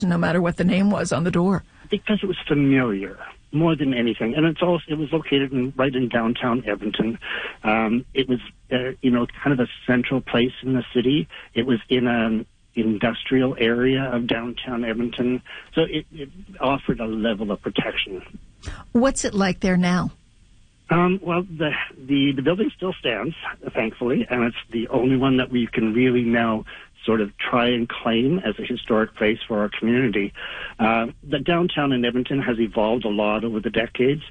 no matter what the name was on the door? Because it was familiar more than anything, and it was located right in downtown Edmonton. It was kind of a central place in the city. It was in an industrial area of downtown Edmonton, so it offered a level of protection. What's it like there now? Well, the building still stands, thankfully, and it's the only one that we can really now sort of try and claim as a historic place for our community. The downtown in Edmonton has evolved a lot over the decades.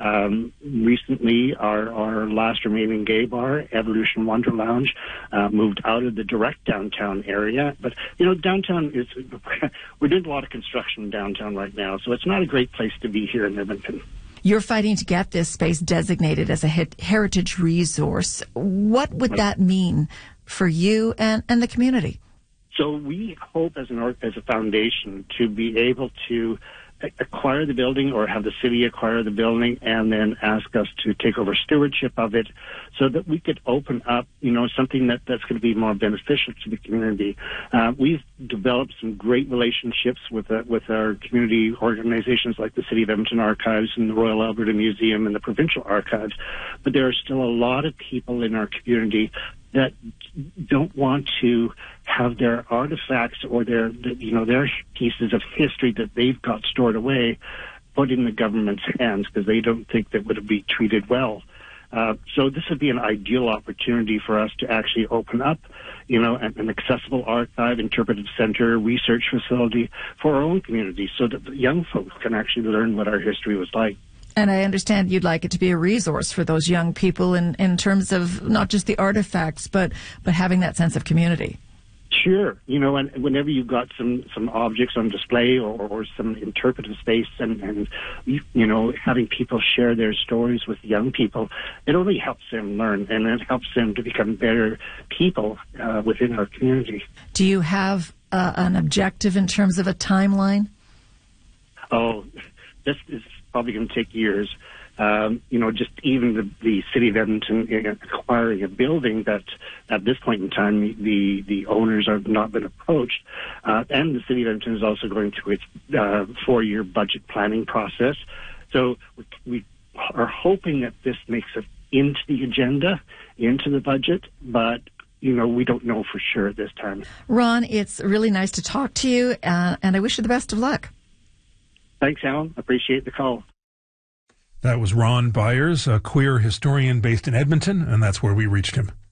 Recently, our last remaining gay bar, Evolution Wonder Lounge, moved out of the direct downtown area. But, downtown we're doing a lot of construction downtown right now, so it's not a great place to be here in Edmonton. You're fighting to get this space designated as a heritage resource. What would that mean for you and the community? So we hope as a foundation to be able to acquire the building or have the city acquire the building and then ask us to take over stewardship of it so that we could open up, something that's going to be more beneficial to the community. We've developed some great relationships with our community organizations like the City of Edmonton Archives and the Royal Alberta Museum and the Provincial Archives, but there are still a lot of people in our community that don't want to have their artifacts or their pieces of history that they've got stored away put in the government's hands because they don't think that would be treated well. So this would be an ideal opportunity for us to actually open up, an accessible archive, interpretive center, research facility for our own community so that the young folks can actually learn what our history was like. And I understand you'd like it to be a resource for those young people in terms of not just the artifacts, but having that sense of community. Sure. And whenever you've got some objects on display or some interpretive space and having people share their stories with young people, it only helps them learn and it helps them to become better people within our community. Do you have an objective in terms of a timeline? Oh, this is probably going to take years. Just even the City of Edmonton acquiring a building that at this point in time the owners have not been approached, and the City of Edmonton is also going through its 4-year budget planning process. So we are hoping that this makes it into the agenda, into the budget, but we don't know for sure at this time. Ron, it's really nice to talk to you, and I wish you the best of luck. Thanks, Alan. Appreciate the call. That was Ron Byers, a queer historian based in Edmonton, and that's where we reached him.